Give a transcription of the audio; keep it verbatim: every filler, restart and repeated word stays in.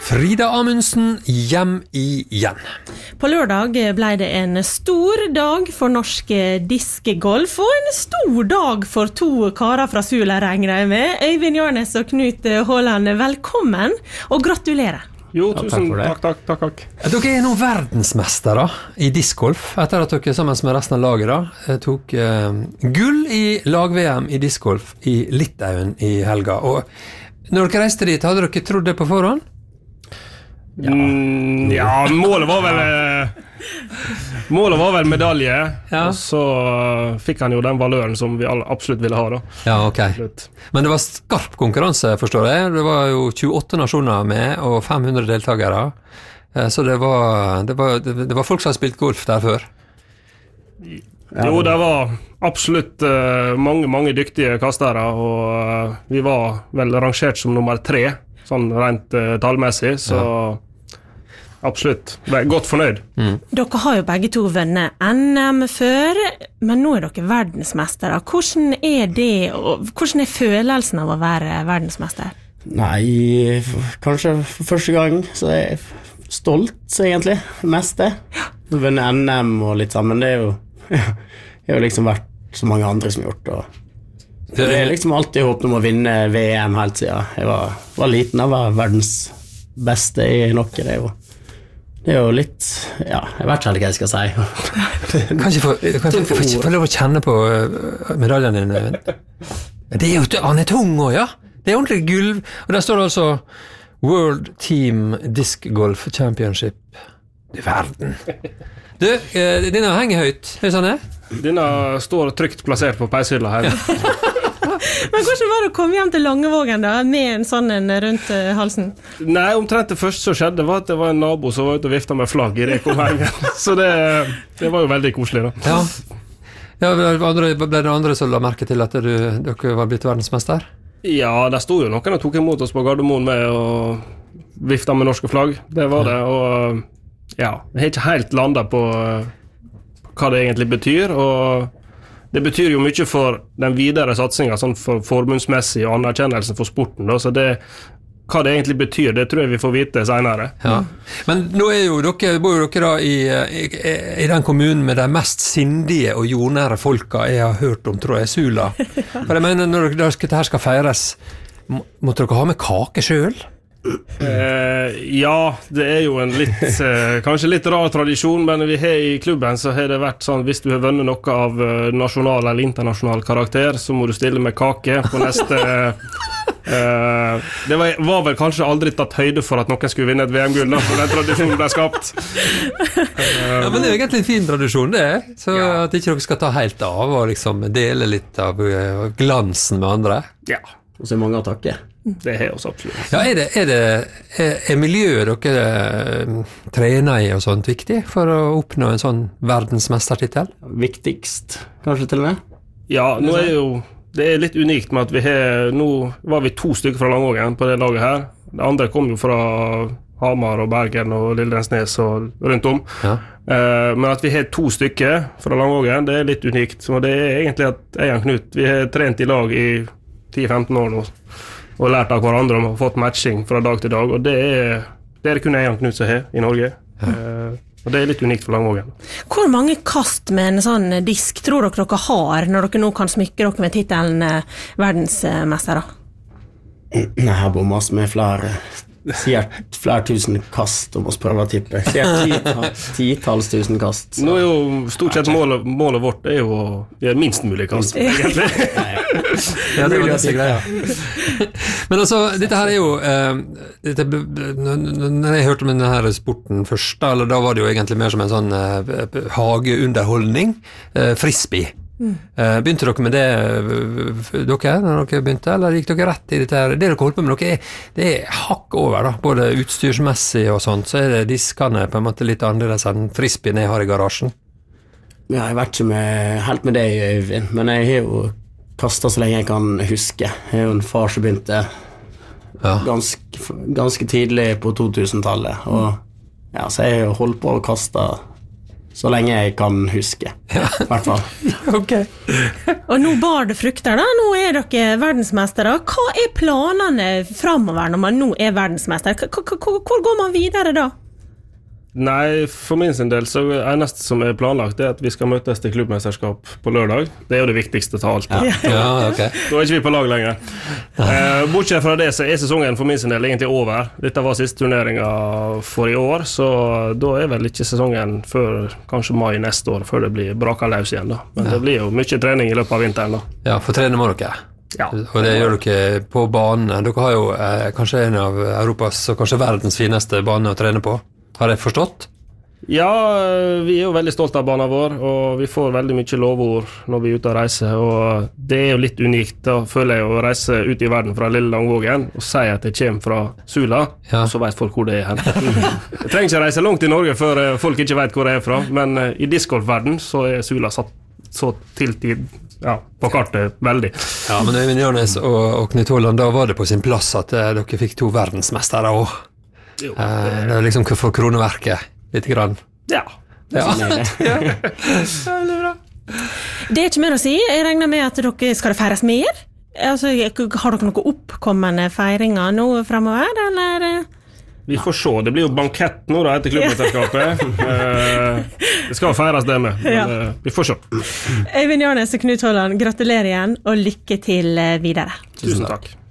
Frida Amundsen hjem igjen. På lørdag ble det en stor dag for norsk diskgolf, og en stor dag for to karer fra Sula, regner jeg med. Øyvind Jarnes og Knut Håland, velkommen, og gratulerer. Jo, tusen ja, takk, takk, takk, takk. Dere er nå verdensmestere i diskgolf, etter at dere sammen med resten av laget da, tok eh, gull i lag-V M i diskgolf i Litauen i helga. Og når dere reiste dit, hadde dere trodd det på forhånd? Ja, mm, ja målet var vel Målet var vel medalje, ja. Og så fikk han jo den valøren som vi alle absolutt ville ha da. Ja, ok. Absolutt. Men det var skarp konkurranse, forstår jeg. Det var jo tjueåtte nasjoner med, og fem hundre deltakere. Så det var, det var, det var folk som har spilt golf der før. Jo, det var absolutt uh, mange, mange dyktige kastere, og uh, vi var vel rangert som nummer tre, sånn rent uh, tallmessig, så ja. Absolutt, jeg er godt fornøyd. Mm. Dere har jo begge to vunnet N M før, men nå er dere verdensmestere. Hvordan er det, og hvordan er følelsen av å være verdensmester? Nei, kanskje for første gang så er jeg stolt egentlig, mest det. Å vinne N M og litt sammen, det er jo, det har jo liksom vært så mange andre som har gjort, og det er liksom alltid håpet om å vinne V M helt siden jeg var, var liten av å være verdens beste i noe, det er jo Det er jo litt, ja, jeg vet ikke hva jeg skal si. Kan ikke få, kan ikke få, få, få lov å kjenne på medaljen din? Det er jo, han er tung også, ja. Det er ordentlig gulv, og der står det altså World Team Disc Golf Championship. Det er verden. Du, denne henger høyt, er det sånn det? Denne står trygt plassert på peishylla her. Men hvordan var det å komme hjem til Langevågen da, med en sånn en rundt uh, halsen? Nei, omtrent det første som skjedde var at det var en nabo som var ute og vifta med flagg i Rekomhengen. Så det, det var jo veldig koselig da. Ja, ja ble det andre som la merke til at du, dere var blitt verdensmester? Ja, der stod jo noen og tok imot oss på Gardermoen med og vifta med norske flagg. Det var det, og ja, jeg har ikke helt landet på uh, hva det egentlig betyr, og det betyr jo mye for den videre satsingen, sånn for forbundsmessig og anerkjennelsen for sporten da, så det, hva det egentlig betyr, det tror jeg vi får vite senere. Ja. Men nå er jo dere, bor jo dere da i, i, i den kommunen med de mest sindige og jordnære folka jeg har hørt om, tror jeg, Sula. For jeg mener, når dette her skal feires, må, måtte dere ha med kake selv? Eh, ja, det er jo en litt eh, kanskje litt rar tradisjon, men vi har i klubben så har det vært sånn, hvis du har vunnet noe av eh, nasjonal eller internasjonal karakter, så må du stille med kake på neste eh, det var, var vel kanskje aldri tatt høyde for at noen skulle vinne et V M-gull da, for den tradisjonen ble skapt. eh, ja, men det er jo egentlig en fin tradisjon det, så ja. At ikke dere skal ta helt av og liksom dele litt av uh, glansen med andre. Ja, og så er mange å takke. Det er også absolutt. Ja, er det, er det er, er miljøet dere trener i og sånt viktig for å oppnå en sånn verdensmestertitel? Viktigst, kanskje til og med? Ja, nå er jo det er litt unikt med at vi har, nå var vi to stykker fra Langågen på det laget her. Det andre kom jo fra Hamar og Bergen og Lillesnes og rundt om. Ja. Eh, men at vi har to stykker fra Langågen, det er litt unikt. Så det er egentlig at jeg og Knut, vi har trent i lag i ti til femten år nå. Og lært av hverandre om å ha fått matching fra dag til dag, og det er det er kun jeg og Knut som har i Norge. Ja. Uh, og det er litt unikt for Langågen. Hvor mange kast med en sånn disk tror dere dere har når dere nå kan smykke dere med titelen uh, verdensmester? Nei, her bommer vi med flere, sier flere tusen kast om oss prøver å tippe. Sier titalls tusen kast. Så. Nå er jo stort sett målet, målet vårt er jo å gjøre minst mulig kast, egentlig. Ja, det var det greia. Men altså, dette her er jo eh, dette, når jeg hørte om denne her sporten først, da, da var det jo egentlig mer som en sånn eh, hageunderholdning, eh, frisbee. Mm. Eh, begynte dere med det dere, når dere begynte, eller gikk dere rett i dette her? Det dere holdt på med, dere er, det er hakk over da, både utstyrsmessig og sånt, så er det diskene på en måte litt annerledes enn frisbeen jeg har i garasjen. Ja, jeg vet ikke med, helt med det, Øyvind, men jeg har jo kastet så lenge jeg kan huske. Jeg er jo en far som begynte ja. ganske, ganske tidlig på to tusen-tallet, og ja, så jeg har holdt på å kaste Så lenge jeg kan huske, i hvert fall. Ok. Og nå bar det frukter da, nå er dere verdensmestere. Hva er planene fremover når man nå er verdensmester? K- k- k- hvor går man videre da? Nei, for min sin del så eneste som er planlagt det er at vi skal møtes til klubbmesterskap på lørdag. Det er jo det viktigste til alt. Ja, ja ok. Da er ikke vi på lag lenger. Eh, bortsett fra det så er sesongen for min sin del egentlig over. Dette var siste turneringen for i år, så da er vel ikke sesongen før kanskje mai neste år, før det blir braka løs igjen da. Men ja. Det blir jo mye trening i løpet av vinteren da. Ja, for trene må dere. Ja. Og det gjør dere på banen. Dere har jo eh, kanskje en av Europas og kanskje verdens fineste bane å trene på. Har jeg forstått? Ja, vi er jo veldig stolte av banen vår, og vi får veldig mye lovord når vi er ute og reiser, og det er jo litt unikt, da føler jeg å reise ut i verden fra Lille Langvågen og si at jeg kommer fra Sula, ja. Så vet folk hvor det er hen. Jeg trenger ikke reise langt i Norge før folk ikke vet hvor jeg er fra, men i discgolfverden så er Sula satt så tiltid ja, på kartet veldig. Ja, men Øyvind Jørnes og, og Knut Holland, da var det på sin plass at eh, dere fikk to verdensmestere også. Jo, det... Eh, det er liksom for kroneverket, litt grann. Ja. Ja. ja. Det er ikke mer å si. Jeg regner med at dere skal det feires mer? Altså, har dere noen oppkommende feiringer nå fremover, eller? Vi får se. Det blir jo bankett nå da, etter klubbmesterskapet. Det skal feires det med, men ja. Vi får se. Øyvind Jørnes og Knut Holland, gratulerer igjen, og lykke til videre. Tusen takk.